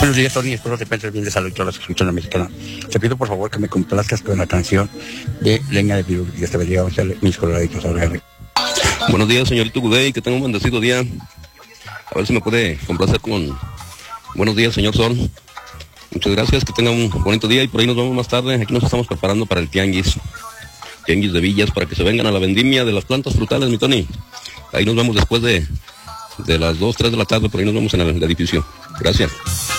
Buenos días, Tony. Espero que te encuentres bien de salud y todas las que escuchan la mexicana. Te pido por favor que me complazcas con la canción de Leña de Pirul. Y este bendiga a mis coloraditos. Buenos días, señorito Gudey, que tenga un bendecido día. A ver si me puede complacer con Buenos días, señor Sol. Muchas gracias, que tenga un bonito día y por ahí nos vemos más tarde. Aquí nos estamos preparando para el tianguis de Villas, para que se vengan a la vendimia de las plantas frutales, mi Tony. Ahí nos vemos después de las 2, 3 de la tarde, por ahí nos vemos en el edificio. Gracias.